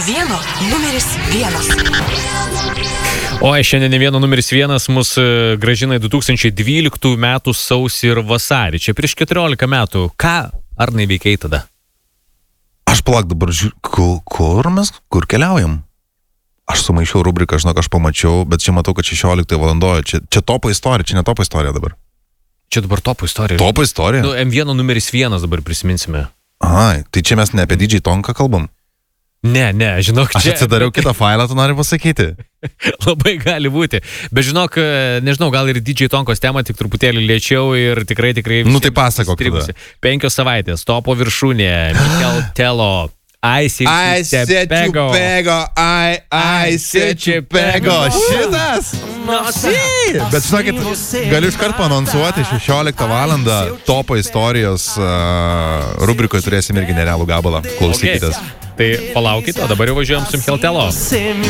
Vieno numeris vienas. Oi, šiandien ne vieno numeris vienas mus grąžina į 2012 metų sausį ir vasarį. Čia prieš 14 metų. Ką Arnai veikiai tada? Aš plak dabar kur keliaujam? Aš sumaišiau rubriką, žinok, aš pamačiau, bet čia matau, kad 16 valandoje. Čia topo istorija, čia ne topo istorija dabar. Čia dabar topo istorija. Topo istorija? Nu, M1 numeris vienas dabar prisiminsime. Ai, tai čia mes ne apie DJ Tonką kalbam? Ne, žinok, čia... Aš atsidariau kitą failą, tu nori pasakyti? Labai gali būti. Bet žinok, nežinau, gal ir DJ Tonkos tema tik truputėlį lėčiau ir tikrai... Nu tai pasakok tada. 5 savaitės, topo viršūnė, Mikel Telo, I said you pego. Šitas? Bet žinokit, galiu iškart paanonsuoti 16 valandą topo istorijos rubrikoje turėsim irgi nerealų gabalą. Klausykitės. Okay. Tai palaukit, o dabar jau važiuojam su Mikel Telo.